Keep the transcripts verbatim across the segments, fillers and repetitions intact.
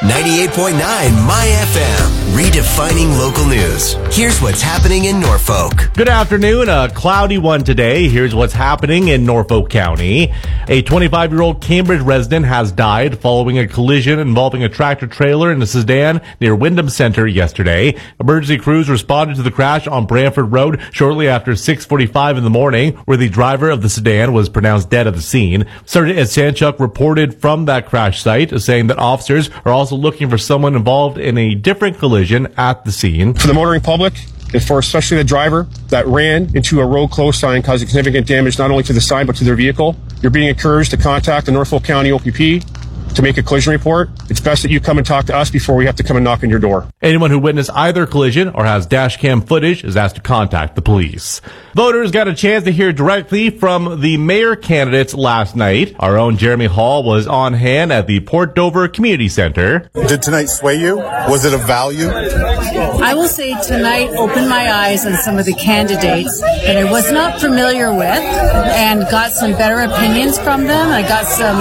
ninety-eight point nine My F M, redefining local news. Here's what's happening in Norfolk. Good afternoon. A cloudy one today. Here's what's happening in Norfolk County. A twenty-five-year-old Cambridge resident has died following a collision involving a tractor-trailer and a sedan near Wyndham Center yesterday. Emergency crews responded to the crash on Brantford Road shortly after six forty-five in the morning, where the driver of the sedan was pronounced dead at the scene. Sergeant Ed Sanchuk reported from that crash site, saying that officers are also looking for someone involved in a different collision at the scene. For the motoring public, and for especially the driver that ran into a road close sign, causing significant damage not only to the sign but to their vehicle, you're being encouraged to contact the Norfolk County O P P to make a collision report. It's best that you come and talk to us before we have to come and knock on your door. Anyone who witnessed either collision or has dash cam footage is asked to contact the police. Voters got a chance to hear directly from the mayor candidates last night. Our own Jeremy Hall was on hand at the Port Dover Community Center. Did tonight sway you? Was it of value? I will say tonight opened my eyes on some of the candidates that I was not familiar with and got some better opinions from them. I got some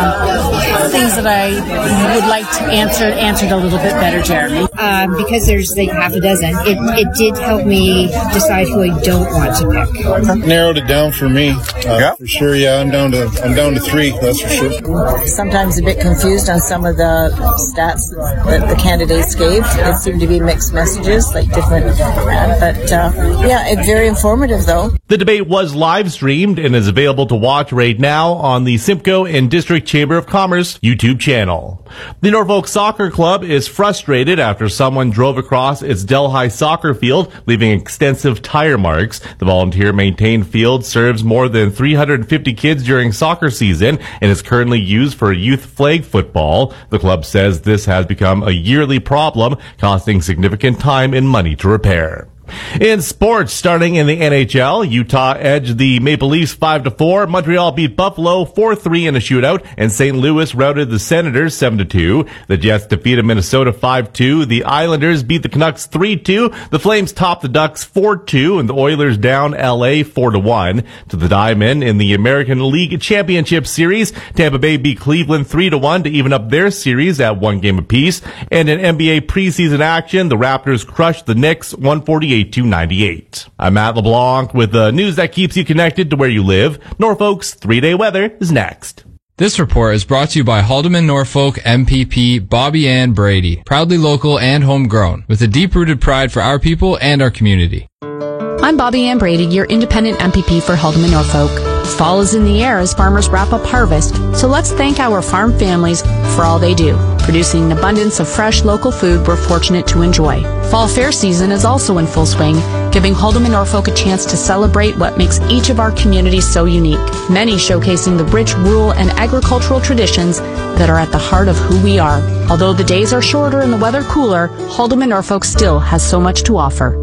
um, things that I would like to answer answered a little bit better, Jeremy. Um, because there's like half a dozen, it, it did help me decide who I don't want to pick. Narrowed it down for me. Uh, yeah. For sure, yeah, I'm down to I'm down to three, that's for sure. Sometimes a bit confused on some of the stats that the candidates gave. It seemed to be mixed messages, like different, uh, but uh, yeah, it's very informative though. The debate was live streamed and is available to watch right now on the Simcoe and District Chamber of Commerce YouTube channel. The Norfolk Soccer Club is frustrated after someone drove across its Delhi soccer field, leaving extensive tire marks. The volunteer-maintained field serves more than three hundred fifty kids during soccer season and is currently used for youth flag football. The club says this has become a yearly problem, costing significant time and money to repair. In sports, starting in the N H L, Utah edged the Maple Leafs five to four. Montreal beat Buffalo four three in a shootout, and Saint Louis routed the Senators seven to two. The Jets defeated Minnesota five two. The Islanders beat the Canucks three two. The Flames topped the Ducks four two, and the Oilers down L A four to one. To the Diamond in the American League Championship Series, Tampa Bay beat Cleveland three to one to even up their series at one game apiece. And in N B A preseason action, the Raptors crushed the Knicks one forty-eight to ninety-eight. I'm Matt LeBlanc with the news that keeps you connected to where you live. Norfolk's three-day weather is next. This report is brought to you by Haldeman Norfolk M P P Bobby Ann Brady. Proudly local and homegrown, with a deep-rooted pride for our people and our community. I'm Bobby Ann Brady, your independent M P P for Haldeman Norfolk. Fall is in the air as farmers wrap up harvest, so let's thank our farm families for all they do, producing an abundance of fresh local food we're fortunate to enjoy. Fall fair season is also in full swing, giving Haldeman Norfolk a chance to celebrate what makes each of our communities so unique, many showcasing the rich rural and agricultural traditions that are at the heart of who we are. Although the days are shorter and the weather cooler, Haldeman Norfolk still has so much to offer.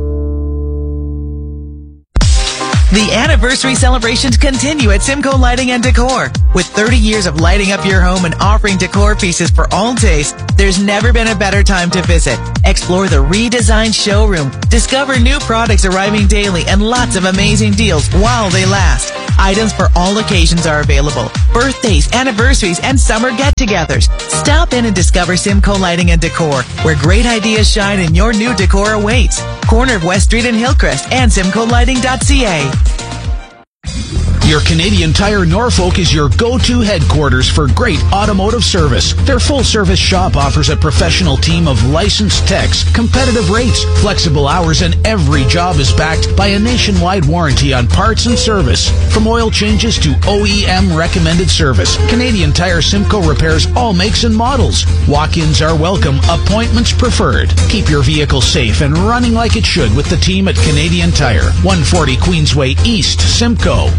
The anniversary celebrations continue at Simcoe Lighting and Decor. With thirty years of lighting up your home and offering decor pieces for all tastes, there's never been a better time to visit. Explore the redesigned showroom, discover new products arriving daily, and lots of amazing deals while they last. Items for all occasions are available. Birthdays, anniversaries, and summer get-togethers. Stop in and discover Simcoe Lighting and Decor, where great ideas shine and your new decor awaits. Corner of West Street and Hillcrest and simcoe lighting dot c a. Your Canadian Tire Norfolk is your go-to headquarters for great automotive service. Their full-service shop offers a professional team of licensed techs, competitive rates, flexible hours, and every job is backed by a nationwide warranty on parts and service. From oil changes to O E M recommended service, Canadian Tire Simcoe repairs all makes and models. Walk-ins are welcome, appointments preferred. Keep your vehicle safe and running like it should with the team at Canadian Tire, one forty Queensway East, Simcoe.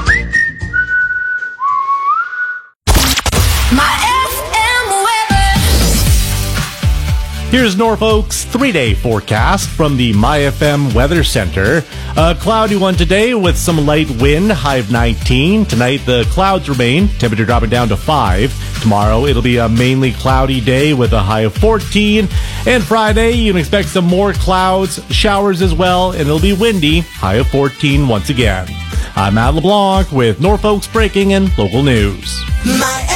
Here's Norfolk's three-day forecast from the My F M Weather Center. A cloudy one today with some light wind, high of nineteen. Tonight the clouds remain, temperature dropping down to five. Tomorrow it'll be a mainly cloudy day with a high of fourteen. And Friday you can expect some more clouds, showers as well, and it'll be windy, high of fourteen once again. I'm Matt LeBlanc with Norfolk's breaking and local news. My